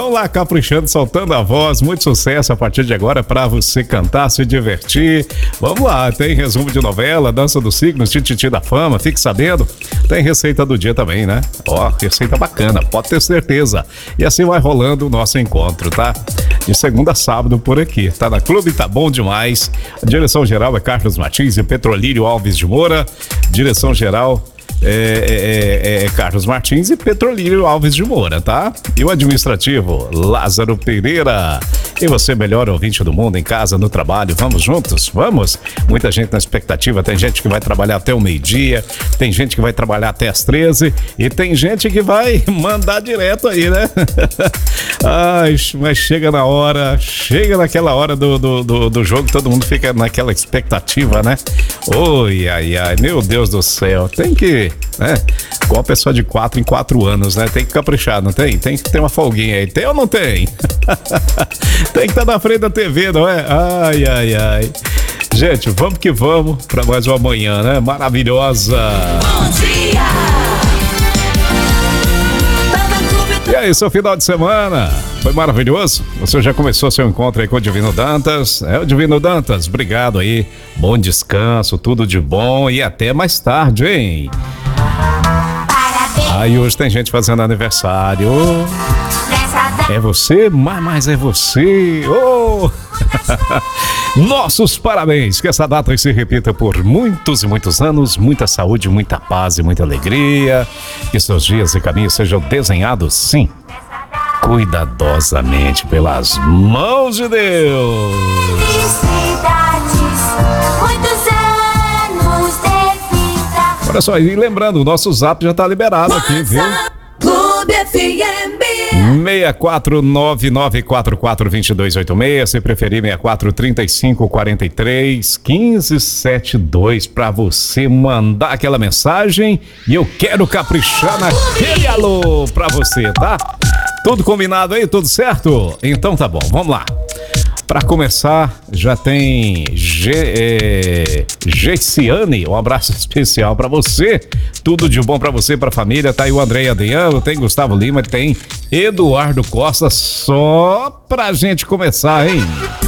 Vamos lá, caprichando, soltando a voz. Muito sucesso a partir de agora pra você cantar, se divertir. Vamos lá, tem resumo de novela, dança dos signos, tititi da fama, fique sabendo. Tem receita do dia também, né? Ó, receita bacana, pode ter certeza. E assim vai rolando o nosso encontro, tá? De segunda a sábado por aqui. Tá na Clube, tá bom demais. A direção geral é Carlos Martins e Petrolírio Alves de Moura. Direção geral Carlos Martins e Petrolírio Alves de Moura, tá? E o administrativo, Lázaro Pereira. E você, melhor ouvinte do mundo, em casa, no trabalho, vamos juntos? Vamos? Muita gente na expectativa, tem gente que vai trabalhar até o meio-dia, tem gente que vai trabalhar até as 13 e tem gente que vai mandar direto aí, né? Ai, mas chega naquela hora do jogo, todo mundo fica naquela expectativa, né? Oi, ai, meu Deus do céu, tem que, né? Igual a pessoa de 4 em 4 anos, né? Tem que caprichar, não tem? Tem que ter uma folguinha aí, tem ou não tem? Tem que estar na frente da TV, não é? Ai. Gente, vamos que vamos para mais uma manhã, né? Maravilhosa. Bom dia. E aí, seu final de semana? Foi maravilhoso? Você já começou seu encontro aí com o Divino Dantas? É o Divino Dantas, obrigado aí. Bom descanso, tudo de bom e até mais tarde, hein? Aí hoje tem gente fazendo aniversário. É você? Mas é você. Oh! Nossos parabéns. Que essa data se repita por muitos e muitos anos. Muita saúde, muita paz e muita alegria. Que seus dias e caminhos sejam desenhados, sim, cuidadosamente pelas mãos de Deus. Olha só, e lembrando, o nosso zap já tá liberado aqui, viu? Clube FM 64994442286, se preferir 6435431572 para você mandar aquela mensagem e eu quero caprichar naquele alô pra você, tá? Tudo combinado aí, tudo certo? Então tá bom, vamos lá. Para começar, já tem Gessiane, um abraço especial para você, tudo de bom para você, para a família. Tá aí o André Adriano, tem Gustavo Lima, tem Eduardo Costa, só pra gente começar, hein?